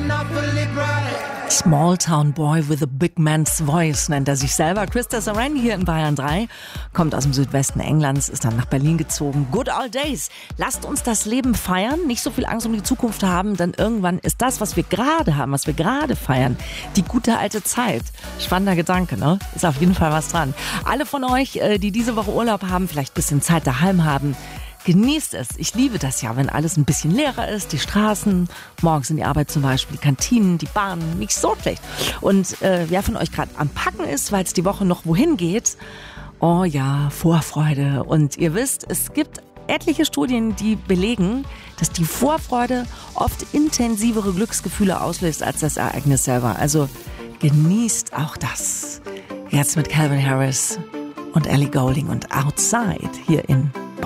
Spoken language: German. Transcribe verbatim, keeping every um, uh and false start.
Small Town Boy with a Big Man's Voice nennt er sich selber. Krista Saran hier in Bayern drei, kommt aus dem Südwesten Englands, ist dann nach Berlin gezogen. Good old days. Lasst uns das Leben feiern, nicht so viel Angst um die Zukunft haben, denn irgendwann ist das, was wir gerade haben, was wir gerade feiern, die gute alte Zeit. Spannender Gedanke, ne? Ist auf jeden Fall was dran. Alle von euch, die diese Woche Urlaub haben, vielleicht ein bisschen Zeit daheim haben, genießt es. Ich liebe das ja, wenn alles ein bisschen leerer ist. Die Straßen, morgens in die Arbeit zum Beispiel, die Kantinen, die Bahnen, nicht so schlecht. Und äh, wer von euch gerade am Packen ist, weil es die Woche noch wohin geht, oh ja, Vorfreude. Und ihr wisst, es gibt etliche Studien, die belegen, dass die Vorfreude oft intensivere Glücksgefühle auslöst als das Ereignis selber. Also genießt auch das. Jetzt mit Calvin Harris und Ellie Goulding und Outside hier in